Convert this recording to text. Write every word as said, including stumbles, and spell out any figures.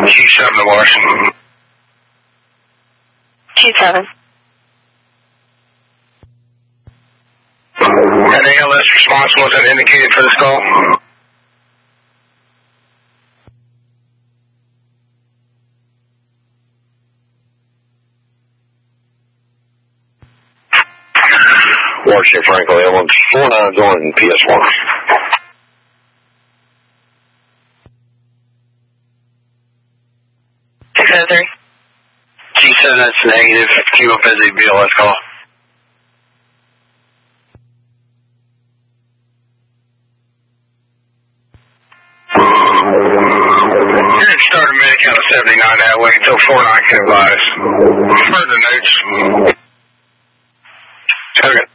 Q seven to Washington. Q seven. An A L S response wasn't indicated for this call. Warship Franklin, L one four nine going P S one. six oh three. G seven, that's negative. Q up as a B L S call. You're in start a minute count of seventy-nine that way until four nine can advise. Further notes. Okay.